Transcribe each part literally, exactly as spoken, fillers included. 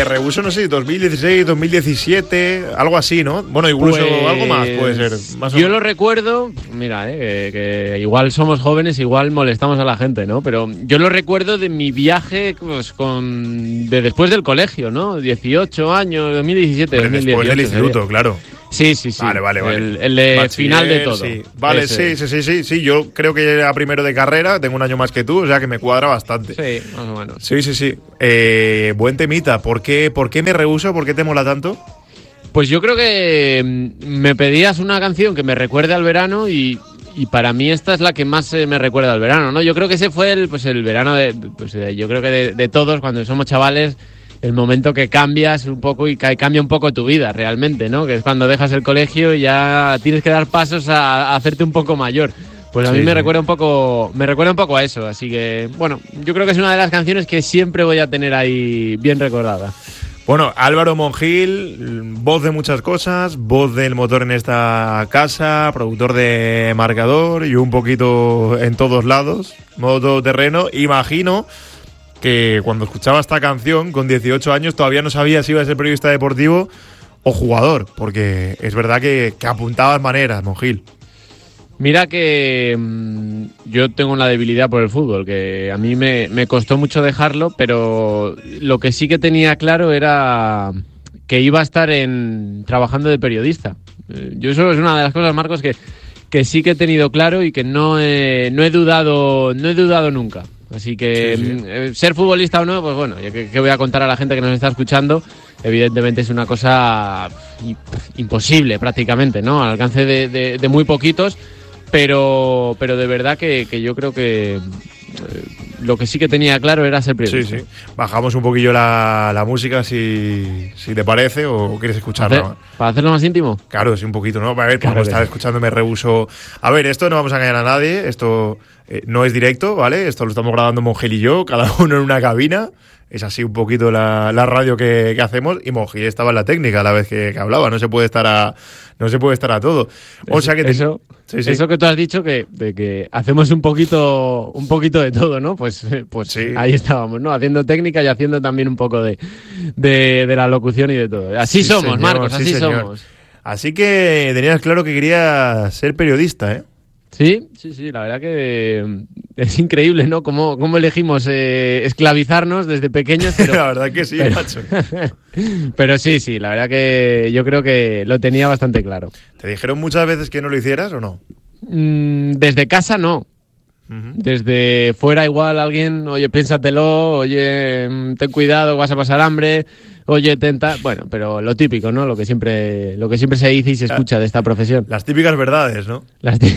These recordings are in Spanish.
me rehuso, no sé, dos mil dieciséis, dos mil diecisiete, algo así, ¿no? Bueno, incluso pues, algo más puede ser. Más yo lo recuerdo, mira, eh, que, que igual somos jóvenes, igual molestamos a la gente, ¿no? Pero yo lo recuerdo de mi viaje pues, con de después del colegio, ¿no? dieciocho años, dos mil diecisiete, Hombre, dos mil dieciocho. Después del instituto, sería. claro. Sí, sí, sí. Vale, vale, vale. El, el de Bachiller, final de todo. Sí. Vale, Ese. sí, sí, sí, sí, sí. Yo creo que era primero de carrera, tengo un año más que tú, o sea que me cuadra bastante. Sí, más o menos. Sí, sí, sí. Eh, buen temita. ¿Por qué, ¿Por qué me rehuso? ¿Por qué te mola tanto? Pues yo creo que me pedías una canción que me recuerde al verano y, y para mí esta es la que más eh, me recuerda al verano, ¿no? Yo creo que ese fue el, pues el verano de, pues de, yo creo que de, de todos cuando somos chavales. El momento que cambias un poco y cambia un poco tu vida realmente, ¿no? Que es cuando dejas el colegio y ya tienes que dar pasos a, a hacerte un poco mayor. Pues a sí, mí me sí. recuerda un poco, me recuerda un poco a eso. Así que, bueno, yo creo que es una de las canciones que siempre voy a tener ahí bien recordada. Bueno, Álvaro Monjil, voz de muchas cosas, voz del motor en esta casa, productor de Marcador y un poquito en todos lados, modo terreno. Imagino que cuando escuchaba esta canción con dieciocho años todavía no sabía si iba a ser periodista deportivo o jugador, porque es verdad que, que apuntabas maneras, Monjil. Mira que mmm, yo tengo una debilidad por el fútbol, que a mí me, me costó mucho dejarlo, pero lo que sí que tenía claro era que iba a estar en trabajando de periodista. Yo eso es una de las cosas, Marcos, que, que sí que he tenido claro y que no he, no he dudado, no he dudado nunca. Así que sí, sí. Eh, ser futbolista o no, pues bueno, ¿qué, qué voy a contar a la gente que nos está escuchando? Evidentemente es una cosa imposible prácticamente, ¿no? Al alcance de, de, de muy poquitos, pero, pero de verdad que, que yo creo que eh, lo que sí que tenía claro era ser periodista. Sí, sí. Bajamos un poquillo la, la música si, si te parece o quieres escucharla. ¿Hacer, ¿Para hacerlo más íntimo? Claro, sí, un poquito, ¿no? A ver, claro como estar escuchando me rehuso. A ver, esto no vamos a engañar a nadie, esto eh, no es directo, ¿vale? Esto lo estamos grabando Monjil y yo, cada uno en una cabina. Es así un poquito la, la radio que, que hacemos y Monjil estaba en la técnica a la vez que, que hablaba, no se puede estar a no se puede estar a todo. O sea que te, eso, sí, sí. Eso que tú has dicho que de que hacemos un poquito un poquito de todo, ¿no? Pues pues sí. Ahí estábamos, ¿no? Haciendo técnica y haciendo también un poco de de, de la locución y de todo. Así sí, somos, señor, Marcos, así sí, somos. Así que tenías claro que querías ser periodista, ¿eh? Sí, sí, sí, la verdad que es increíble, ¿no? Cómo, cómo elegimos eh, esclavizarnos desde pequeños. Pero, la verdad que sí, pero, macho. Pero sí, sí, la verdad que yo creo que lo tenía bastante claro. ¿Te dijeron muchas veces que no lo hicieras o no? Mm, desde casa no. Uh-huh. Desde fuera igual alguien, oye, piénsatelo, oye, ten cuidado, vas a pasar hambre, oye, tenta, bueno, pero lo típico, ¿no? Lo que siempre, lo que siempre se dice y se escucha de esta profesión. Las típicas verdades, ¿no? Las tí...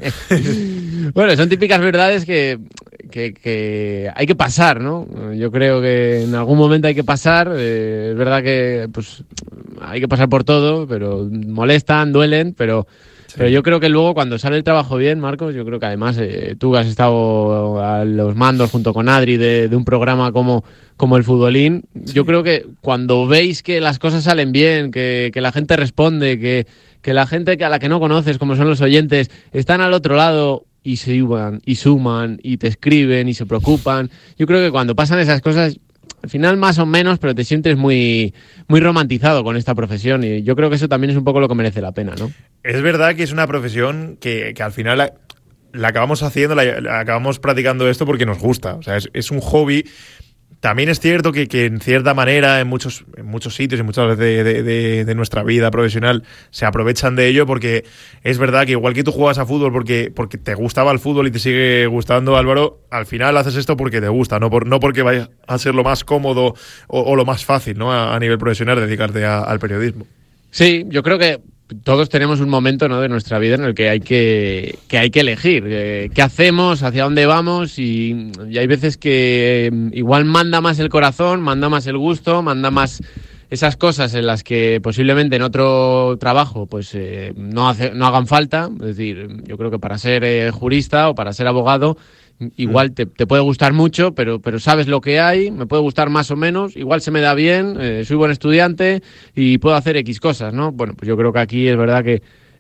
Bueno, son típicas verdades que, que, que hay que pasar, ¿no? Yo creo que en algún momento hay que pasar. Eh, es verdad que, pues, hay que pasar por todo, pero molestan, duelen, pero. Sí. Pero yo creo que luego cuando sale el trabajo bien, Marcos, yo creo que además eh, tú has estado a los mandos junto con Adri de, de un programa como, como el Futbolín, sí. Yo creo que cuando veis que las cosas salen bien, que, que la gente responde, que, que la gente que a la que no conoces, como son los oyentes, están al otro lado y se iban, y suman, y te escriben, y se preocupan, yo creo que cuando pasan esas cosas... Al final más o menos, pero te sientes muy, muy romantizado con esta profesión y yo creo que eso también es un poco lo que merece la pena, ¿no? Es verdad que es una profesión que, que al final la, la acabamos haciendo, la, la acabamos practicando esto porque nos gusta. O sea, es, es un hobby. También es cierto que, que en cierta manera en muchos, en muchos sitios y muchas veces de, de, de, de nuestra vida profesional se aprovechan de ello porque es verdad que igual que tú juegas a fútbol porque, porque te gustaba el fútbol y te sigue gustando, Álvaro, al final haces esto porque te gusta, no, por, no porque vaya a ser lo más cómodo o, o lo más fácil, ¿no? A, a nivel profesional dedicarte a, al periodismo. Sí, yo creo que todos tenemos un momento, ¿no?, de nuestra vida en el que hay que, que, hay que elegir eh, qué hacemos, hacia dónde vamos y, y hay veces que eh, igual manda más el corazón, manda más el gusto, manda más esas cosas en las que posiblemente en otro trabajo pues eh, no, hace, no hagan falta. Es decir, yo creo que para ser eh, jurista o para ser abogado igual te, te puede gustar mucho, pero, pero sabes lo que hay, me puede gustar más o menos, igual se me da bien, eh, soy buen estudiante y puedo hacer X cosas, ¿no? Bueno, pues yo creo que aquí es verdad que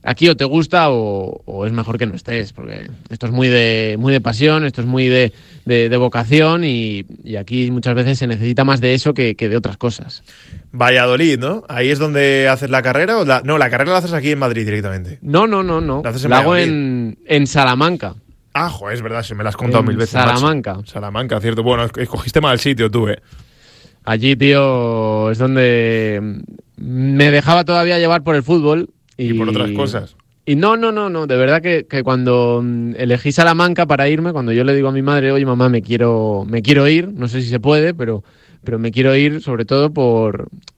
aquí o te gusta o, o es mejor que no estés, porque esto es muy de, muy de pasión, esto es muy de, de, de vocación y, y aquí muchas veces se necesita más de eso que, que de otras cosas. Valladolid, ¿no? ¿Ahí es donde haces la carrera? O la... No, la carrera la haces aquí en Madrid directamente. No, no, no, no. La haces en La hago Valladolid. en, en Salamanca. Ah, joder, es verdad, se me la has contado En mil veces. Salamanca. macho. Salamanca, cierto. Bueno, escogiste mal sitio tú, eh. Allí, tío, es donde me dejaba todavía llevar por el fútbol. Y, Y por otras cosas. Y no, no, no, no. De verdad que, que cuando mm, elegí Salamanca para irme, cuando yo le digo a mi madre, oye, mamá, me quiero, me quiero ir, no sé si se puede, pero, pero me quiero ir sobre todo por,